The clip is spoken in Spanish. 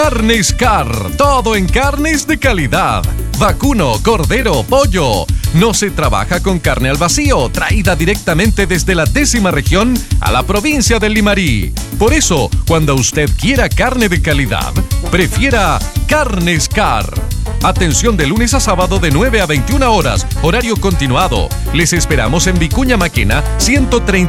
Carnes Car, todo en carnes de calidad. Vacuno, cordero, pollo. No se trabaja con carne al vacío, traída directamente desde la 10ª región a la provincia del Limarí. Por eso, cuando usted quiera carne de calidad, prefiera Carnes Car. Atención de lunes a sábado de 9 a 21 horas, horario continuado. Les esperamos en Vicuña Maquena 130.